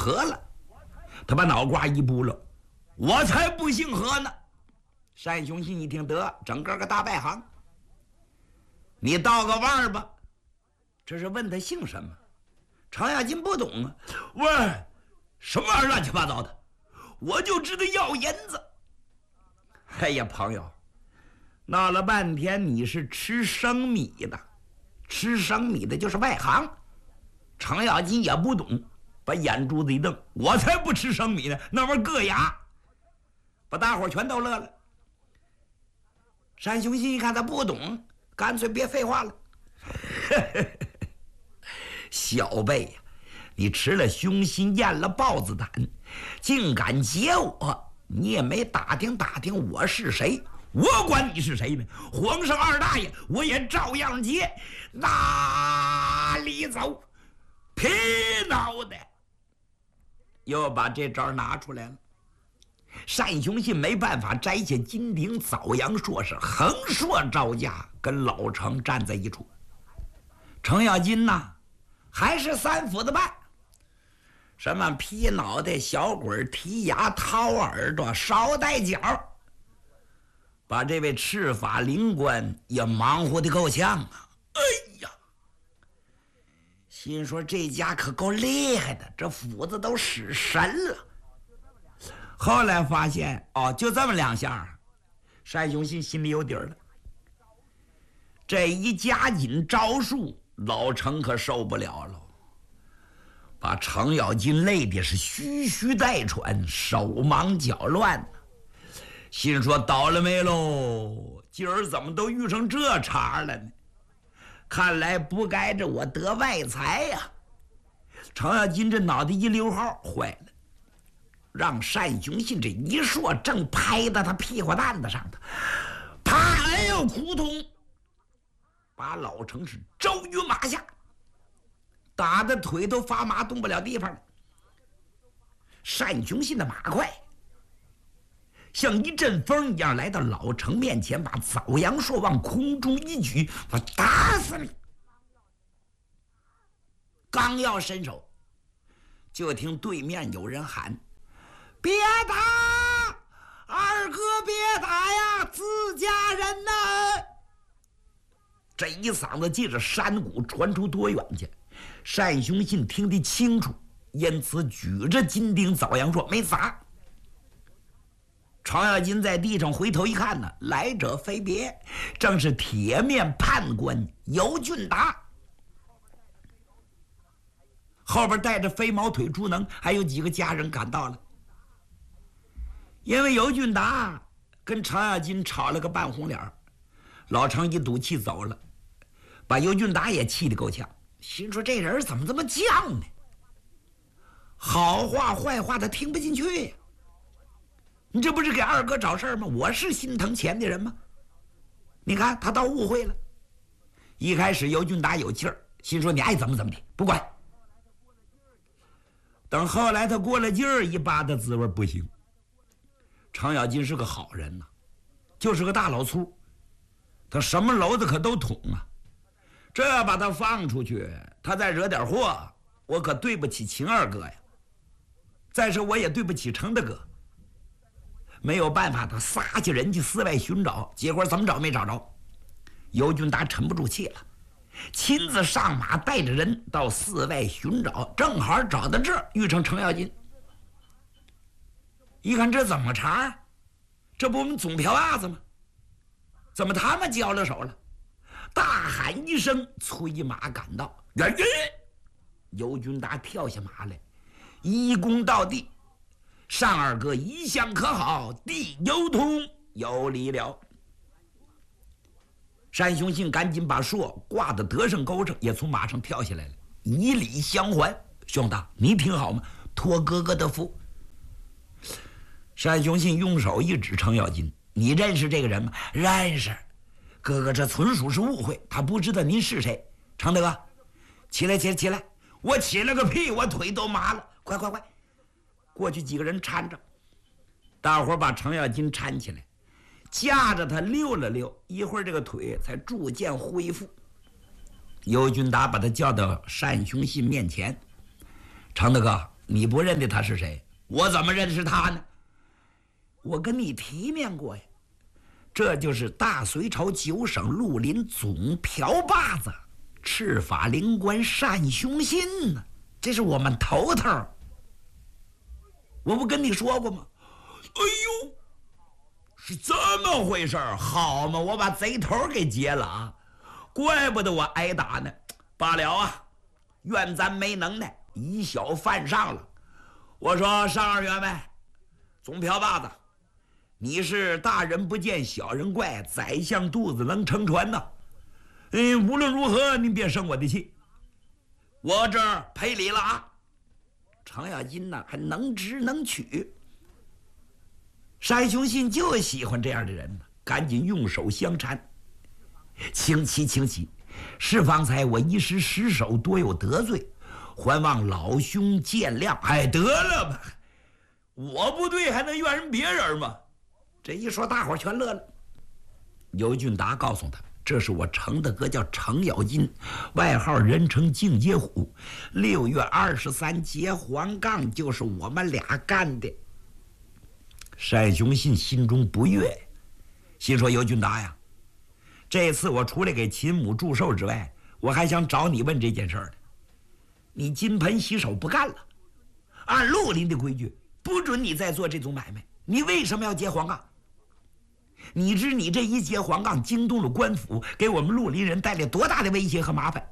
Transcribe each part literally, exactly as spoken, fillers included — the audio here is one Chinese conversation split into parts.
何了。他把脑瓜一拨了，我才不姓何呢。单雄信一听，得，整个个大外行，你道个腕儿吧。这是问他姓什么。程咬金不懂啊，喂，什么玩意儿乱七八糟的，我就知道要银子。哎呀，朋友，闹了半天你是吃生米的，吃生米的就是外行。程咬金也不懂，把眼珠子一瞪，我才不吃生米呢，那玩意儿硌牙。把大伙儿全都乐了。单雄信一看他不懂，干脆别废话了。小辈呀，你吃了凶心，验了豹子胆，竟敢劫我，你也没打听打听我是谁，我管你是谁呢？皇上二大爷，我也照样劫。哪里走？劈脑袋！又把这招拿出来了。单雄信没办法，摘下金鼎枣阳硕是横槊招架，跟老程站在一处。程咬金呐，还是三斧子半，什么劈脑袋、小鬼、剔牙、掏耳朵、捎带脚，把这位赤法灵官也忙活的够呛啊！哎呀，心说这家可够厉害的，这斧子都使神了。后来发现哦，就这么两下，单雄信心里有底儿了。这一加紧招数，老程可受不了了，把程咬金累的是吁吁带喘，手忙脚乱，心说倒了霉喽，今儿怎么都遇上这茬了呢？看来不该着我得外财呀、啊！程咬金这脑袋一溜号，坏了。让单雄信这一槊正拍到他屁股蛋子上头，啪！哎呦，扑通！把老程是周于马下，打的腿都发麻，动不了地方了。单雄信的马快，像一阵风一样来到老程面前，把枣阳槊往空中一举，我打死你！刚要伸手，就听对面有人喊：“别打，二哥别打呀，自家人呐！”这一嗓子借着山谷传出多远去？单雄信听得清楚，因此举着金鼎枣阳槊没砸。程咬金在地上回头一看呢，来者非别，正是铁面判官尤俊达。后边带着飞毛腿朱能还有几个家人赶到了。因为尤俊达跟程咬金吵了个半红脸，老程一赌气走了，把尤俊达也气得够呛，心说这人怎么这么犟呢？好话坏话他听不进去呀！你这不是给二哥找事儿吗？我是心疼钱的人吗？你看他倒误会了。一开始尤俊达有气儿，心说你爱怎么怎么的，不管。等后来他过了劲儿，一扒的滋味不行。程咬金是个好人呐、啊，就是个大老粗，他什么篓子可都捅啊。这要把他放出去，他再惹点祸，我可对不起秦二哥呀。再说我也对不起程大哥。没有办法，他撒起人去寺外寻找，结果怎么找没找着。尤俊达沉不住气了，亲自上马带着人到寺外寻找，正好找到这儿，遇上程咬金。一看这怎么茬？这不我们总瓢伢子吗？怎么他们交了手了？大喊一声，催马赶到。人人尤俊达跳下马来，一躬到地。单二哥一向可好，地有通，有理了。单雄信赶紧把槊挂到得胜钩上，也从马上跳下来了，以礼相还。兄弟，你挺好吗？托哥哥的福。单雄信用手一指程咬金：“你认识这个人吗？”“认识。”“哥哥，这纯属是误会，他不知道您是谁。”“程大哥，起来，起来，起来！”“我起了个屁，我腿都麻了！”“快快快！”过去几个人搀着，大伙把程咬金搀起来，架着他溜了溜，一会儿这个腿才逐渐恢复。尤俊达把他叫到单雄信面前：“程大哥， 你不认得他是谁？我怎么认识他呢？我跟你提面过呀，这就是大隋朝九省绿林总瓢把子赤法灵官单雄信呢，这是我们头头。我不跟你说过吗？哎呦，是这么回事儿，好嘛，我把贼头给劫了啊，怪不得我挨打呢。罢了啊，怨咱没能耐，以小犯上了。我说上二员外，总瓢把子，你是大人不见小人怪，宰相肚子能撑船呐。嗯，无论如何，您别生我的气，我这儿赔礼了啊。程咬金呢，还能直能取。单雄信就喜欢这样的人呢，赶紧用手相搀。请起，请起，是方才我一时失手，多有得罪，还望老兄见谅。哎，得了吧，我不对还能怨人别人吗？这一说，大伙全乐了。尤俊达告诉他，这是我程大哥，叫程咬金，外号人称净街虎。六月二十三劫黄杠，就是我们俩干的。单雄信心中不悦，心说尤俊达呀，这次我除了给秦母祝寿之外，我还想找你问这件事儿呢。你金盆洗手不干了，按绿林的规矩，不准你再做这种买卖，你为什么要结黄杠？你知你这一结黄杠，惊动了官府，给我们绿林人带来多大的威胁和麻烦？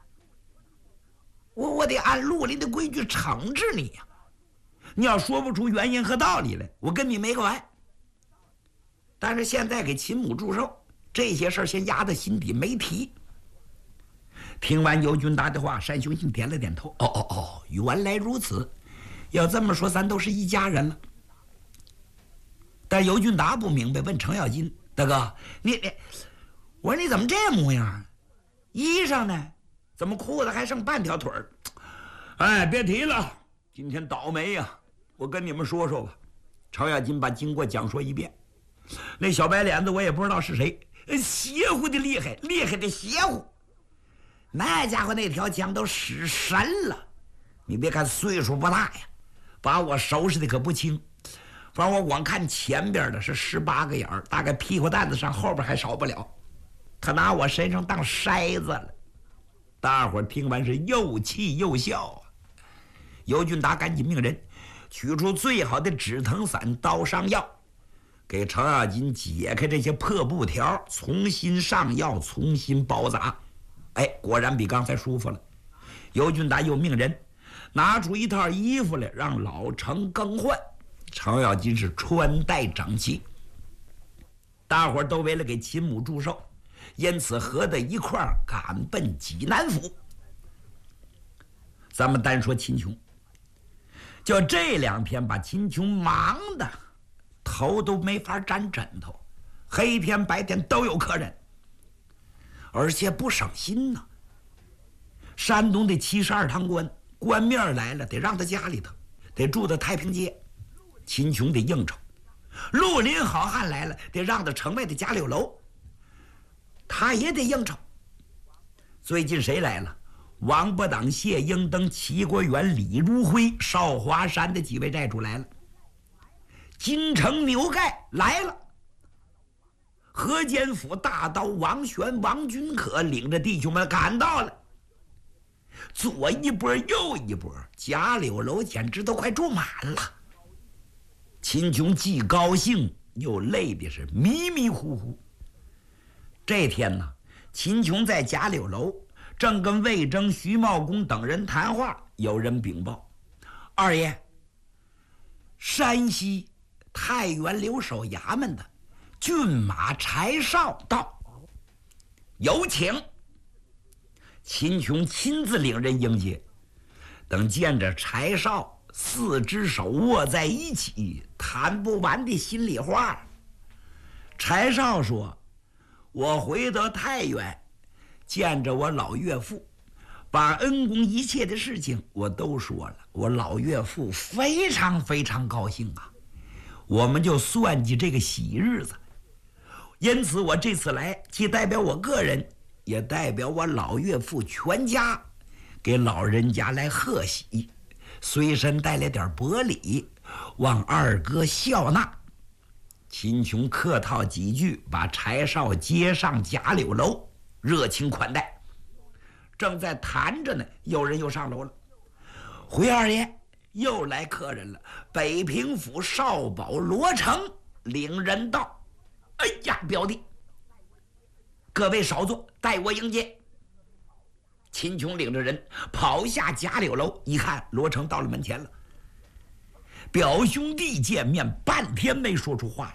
我我得按绿林的规矩惩治你呀！你要说不出原因和道理来，我跟你没个完。但是现在给秦母祝寿，这些事儿先压在心底没提。听完尤俊达的话，单雄信点了点头。哦哦哦，原来如此。要这么说，咱都是一家人了。但尤俊达不明白，问程咬金：“大哥，你你，我说你怎么这模样？衣裳呢？怎么裤子还剩半条腿儿？”哎，别提了，今天倒霉呀！我跟你们说说吧。程咬金把经过讲说一遍。那小白脸子我也不知道是谁，邪乎的厉害，厉害的邪乎。那家伙那条枪都使神了。你别看岁数不大呀，把我收拾的可不轻。反正我光看前边的是十八个眼儿，大概屁股蛋子上后边还少不了。他拿我身上当筛子了。大伙儿听完是又气又笑啊。尤俊达赶紧命人取出最好的止疼散、刀伤药，给程咬金解开这些破布条，重新上药，重新包扎。哎，果然比刚才舒服了。尤俊达又命人拿出一套衣服来，让老程更换。程咬金是穿戴整齐。大伙儿都为了给秦母祝寿，因此合在一块儿赶奔济南府。咱们单说秦琼，就这两天把秦琼忙的头都没法沾枕头，黑天白天都有客人，而且不省心呢。山东的七十二堂官官面来了，得让他家里头，得住在太平街。秦琼得应酬。绿林好汉来了，得让他城外的家柳楼，他也得应酬。最近谁来了？王八党、谢英登、齐国元、李如辉、少华山的几位寨主来了。金城牛盖来了。河间府大刀王玄、王君可领着弟兄们赶到了。左一波右一波，贾柳楼简直都快住满了。秦琼既高兴又累的是迷迷糊糊。这天呢，秦琼在贾柳楼正跟魏征、徐茂公等人谈话，有人禀报：二爷，山西太原留守衙门的骏马柴少到，有请。秦琼亲自领人迎接。等见着柴少，四只手握在一起，谈不完的心里话。柴少说：我回到太原，见着我老岳父，把恩公一切的事情我都说了，我老岳父非常非常高兴啊。我们就算计这个喜日子，因此我这次来，既代表我个人，也代表我老岳父全家，给老人家来贺喜。 随身带来点薄礼，望二哥笑纳。秦琼客套几句，把柴少接上贾柳楼，热情款待。正在谈着呢，有人又上楼了。回二爷，又来客人了，北平府少保罗成领人到。哎呀，表弟，各位少坐，待我迎接。秦琼领着人跑下贾柳楼，一看罗成到了门前了。表兄弟见面，半天没说出话来。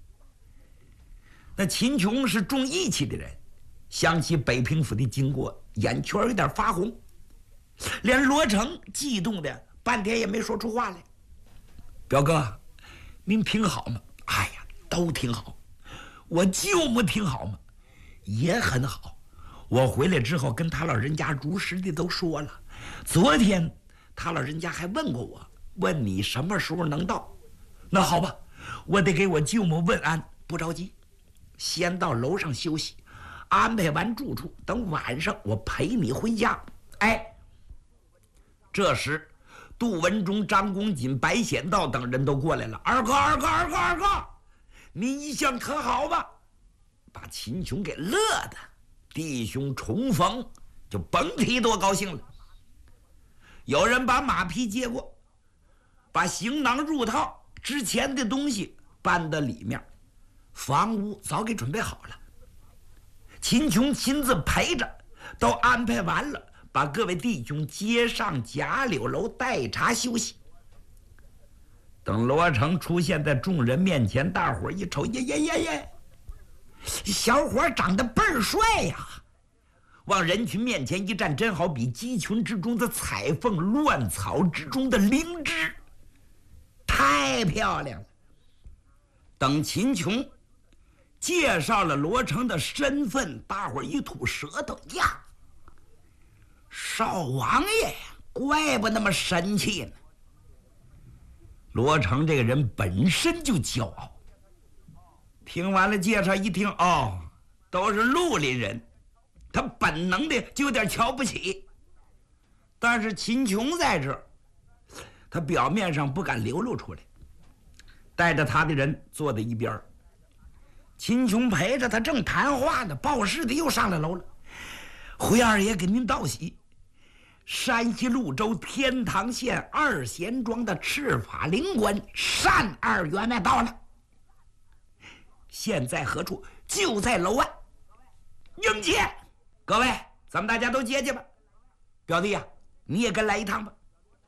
那秦琼是重义气的人，想起北平府的经过，眼圈有点发红。连罗成激动的半天也没说出话来。表哥，您挺好吗？哎呀，都挺好。我舅母挺好吗？也很好。我回来之后跟他老人家如实的都说了。昨天他老人家还问过我，问你什么时候能到。那好吧，我得给我舅母问安，不着急，先到楼上休息，安排完住处，等晚上我陪你回家。哎，这时杜文忠、张公瑾、白显道等人都过来了。二哥二哥二哥二哥，你一向可好吧？把秦琼给乐的，弟兄重逢就甭提多高兴了。有人把马匹接过，把行囊入套，之前的东西搬到里面，房屋早给准备好了。秦琼亲自陪着，都安排完了，把各位弟兄接上贾柳楼待茶休息。等罗成出现在众人面前，大伙一瞅，耶耶耶耶，小伙长得倍儿帅呀！往人群面前一站，真好比鸡群之中的彩凤，乱草之中的灵芝，太漂亮了。等秦琼介绍了罗成的身份，大伙一吐舌头呀，少王爷呀，怪不那么神气呢。罗成这个人本身就骄傲，听完了介绍一听，哦，都是绿林人，他本能的就有点瞧不起。但是秦琼在这儿，他表面上不敢流露出来，带着他的人坐在一边。秦琼陪着他正谈话呢，报事的又上了楼了。回二爷给您道喜，山西潞州天堂县二贤庄的赤法灵官单二员外到了，现在何处？就在楼外迎接。各位，咱们大家都接接吧。表弟呀、啊，你也跟来一趟吧。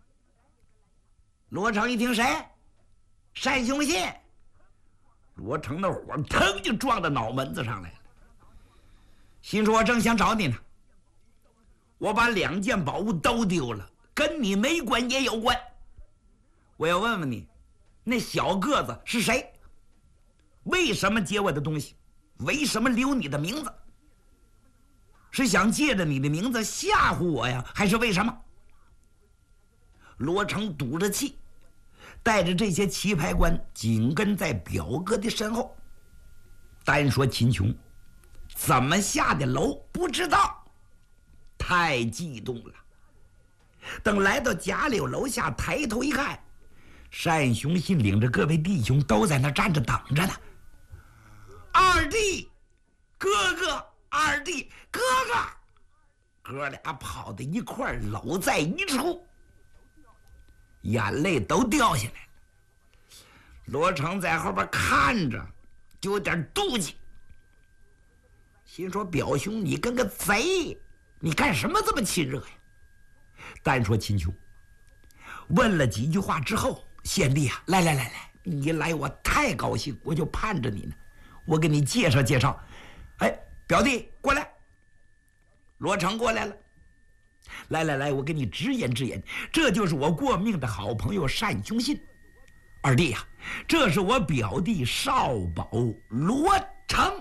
罗成一听，谁？单雄信。罗成的火腾就撞到脑门子上来了，心说我正想找你呢，我把两件宝物都丢了，跟你没关也有关。我要问问你，那小个子是谁？为什么劫我的东西？为什么留你的名字？是想借着你的名字吓唬我呀，还是为什么？罗成赌着气，带着这些棋牌官紧跟在表哥的身后。单说秦琼怎么下的楼不知道，太激动了。等来到贾柳楼下，抬头一看，单雄信领着各位弟兄都在那站着等着呢。二弟，哥哥，二弟，哥哥，哥俩跑到一块儿搂在一处，眼泪都掉下来了。罗成在后边看着，就有点妒忌，心说表兄你跟个贼，你干什么这么亲热呀？单说秦琼问了几句话之后，贤弟啊，来来来来，你来我太高兴，我就盼着你呢，我给你介绍介绍。哎，表弟过来。罗成过来了，来来来，我给你直言直言，这就是我过命的好朋友单雄信。二弟呀、啊，这是我表弟少保罗成。